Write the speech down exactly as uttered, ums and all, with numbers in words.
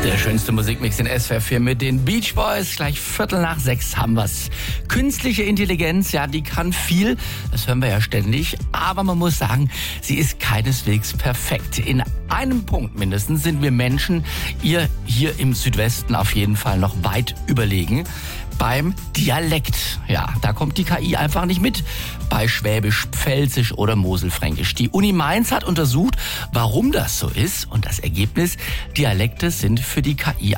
Der schönste Musikmix in S W R vier mit den Beach Boys. Gleich Viertel nach sechs haben wir's. Künstliche Intelligenz, ja, die kann viel. Das hören wir ja ständig. Aber man muss sagen, sie ist keineswegs perfekt. In einem Punkt mindestens sind wir Menschen ihr hier im Südwesten auf jeden Fall noch weit überlegen. Beim Dialekt. Ja, da kommt die K I einfach nicht mit. Bei Schwäbisch, Pfälzisch oder Moselfränkisch. Die Uni Mainz hat untersucht, warum das so ist. Und das Ergebnis, Dialekte sind für die K I